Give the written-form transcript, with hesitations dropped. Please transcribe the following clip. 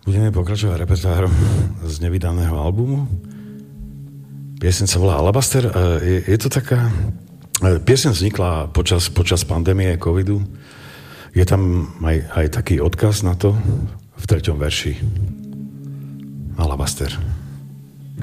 Budeme pokračovať repertoárom z nevydaného albumu. Pieseň sa volá Alabaster. Je to taká... Pieseň vznikla počas pandémie covidu. Je tam aj taký odkaz na to v 3. verši. Alabaster.